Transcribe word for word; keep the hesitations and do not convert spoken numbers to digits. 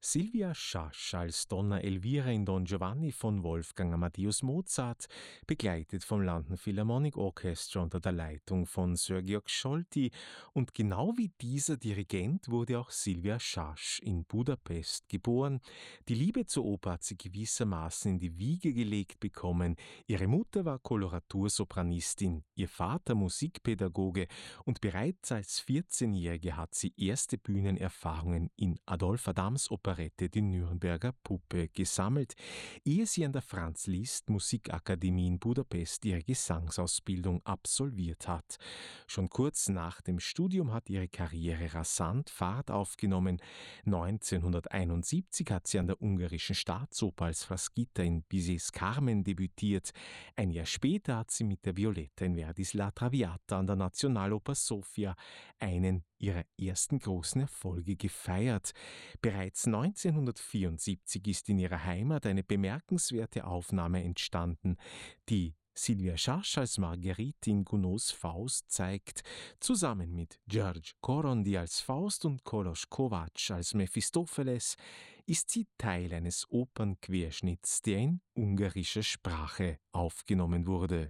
Silvia Schasch als Donna Elvira in Don Giovanni von Wolfgang Amadeus Mozart, begleitet vom London Philharmonic Orchestra unter der Leitung von Sir Georg Scholti. Und genau wie dieser Dirigent wurde auch Silvia Schasch in Budapest geboren. Die Liebe zur Oper hat sie gewissermaßen in die Wiege gelegt bekommen. Ihre Mutter war Koloratursopranistin, ihr Vater Musikpädagoge, und bereits als vierzehnjährige hat sie erste Bühnenerfahrungen in Adolphe Adams Operette Die Nürnberger Puppe gesammelt, ehe sie an der Franz Liszt Musikakademie in Budapest ihre Gesangsausbildung absolviert hat. Schon kurz nach dem Studium hat ihre Karriere rasant Fahrt aufgenommen. neunzehnhunderteinundsiebzig hat sie an der ungarischen Staatsoper als Frasquita in Bizets Carmen debütiert. Ein Jahr später hat sie mit der Violetta in Verdis La Traviata an der Nationaloper Sofia einen ihrer ersten großen Erfolge gefeiert. Bereits neunzehnhundertvierundsiebzig ist in ihrer Heimat eine bemerkenswerte Aufnahme entstanden, die Silvia Schasch als Marguerite in Gounods Faust zeigt. Zusammen mit György Korondi als Faust und Kolos Kovács als Mephistopheles ist sie Teil eines Opernquerschnitts, der in ungarischer Sprache aufgenommen wurde.